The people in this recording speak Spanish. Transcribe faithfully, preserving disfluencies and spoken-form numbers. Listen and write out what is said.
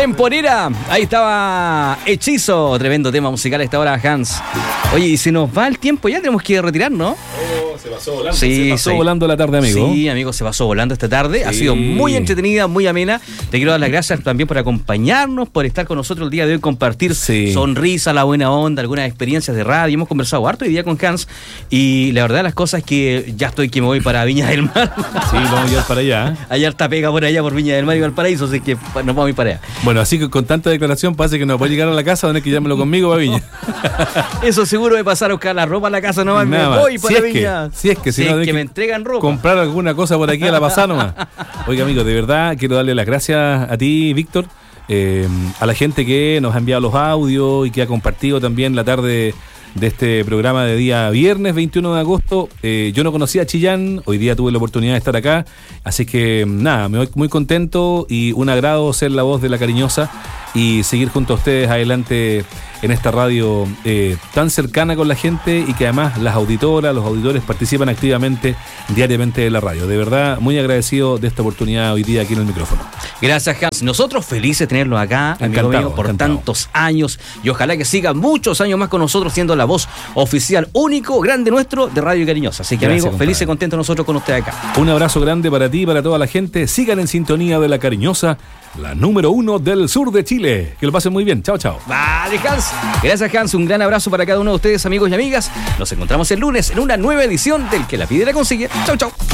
Temporera, ahí estaba Hechizo, tremendo tema musical a esta hora, Hans. Oye, y se nos va el tiempo, ya tenemos que retirar, ¿no? Oh, se pasó volando. Sí, se pasó sí. volando la tarde, amigo. Sí, amigo, se pasó volando esta tarde. Sí. Ha sido muy entretenida, muy amena. Te quiero dar las gracias también por acompañarnos, por estar con nosotros el día de hoy, compartir Sí. sonrisa, la buena onda, algunas experiencias de radio. Hemos conversado harto hoy día con Hans y la verdad las cosas es que ya estoy que me voy para Viña del Mar. Sí, vamos a ir para allá. ¿eh? Hay harta pega por allá, por Viña del Mar y Valparaíso, así que nos vamos a ir para allá. Bueno, así que con tanta declaración parece que no puede llegar a la casa, tener que llevármelo conmigo a Viña. Eso seguro de pasar a buscar la ropa a la casa nomás, Nada me más. voy Si para es que- Viña. si es que, si si no, es de que que me entregan ropa. Comprar alguna cosa por aquí a la pasada nomás. Oiga, amigo, de verdad quiero darle las gracias a ti, Víctor, eh, a la gente que nos ha enviado los audios y que ha compartido también la tarde de este programa de día viernes veintiuno de agosto. Eh, yo no conocía a Chillán, hoy día tuve la oportunidad de estar acá, así que nada, me voy muy contento y un agrado ser la voz de La Cariñosa y seguir junto a ustedes adelante en esta radio eh, tan cercana con la gente y que además las auditoras, los auditores participan activamente diariamente de la radio. De verdad, muy agradecido de esta oportunidad hoy día aquí en el micrófono. Gracias, Hans. Nosotros felices de tenerlo acá, amigo Encantado, mío, por encantado. tantos años y ojalá que siga muchos años más con nosotros siendo la voz oficial, único, grande nuestro de Radio Cariñosa. Así que, Gracias, amigo, felices y compadre. contentos nosotros con usted acá. Un abrazo grande para ti y para toda la gente. Sigan en sintonía de La Cariñosa, la número uno del sur de Chile. Que lo pasen muy bien. Chao, chao. Vale, Hans. Gracias, Hans. Un gran abrazo para cada uno de ustedes, amigos y amigas. Nos encontramos el lunes en una nueva edición del Que la pide la consigue. Chau, chau.